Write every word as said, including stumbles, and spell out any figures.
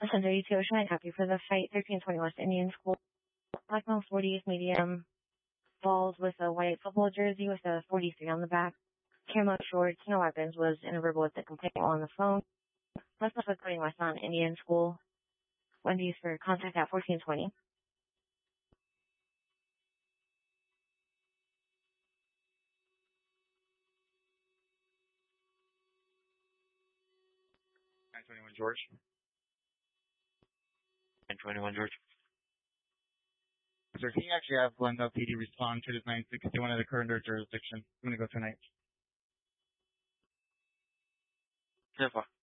Listen, thirty-two Ocean, happy for the fight. thirteen twenty West Indian School. Black male forties, medium. Balls with a white football jersey with a forty-three on the back. Camo shorts, no weapons, was in a verbal with the complaint on the phone. West Norfolk Coding West on Indian School. Wendy's for contact at fourteen twenty. nine twenty-one George. nine twenty-one George. Sir, can you actually have Glendale P D respond to this nine sixty-one of the current jurisdiction? I'm going to go tonight. So far.